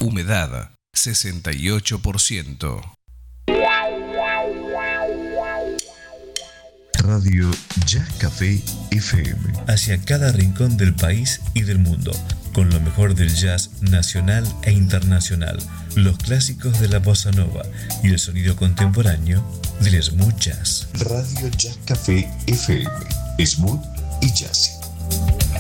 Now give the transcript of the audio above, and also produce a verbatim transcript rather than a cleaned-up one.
Humedad sesenta y ocho por ciento. Radio Jazz Café F M. Hacia cada rincón del país y del mundo, con lo mejor del jazz nacional e internacional, los clásicos de la bossa nova y el sonido contemporáneo del smooth jazz. Radio Jazz Café F M. Smooth y jazzy.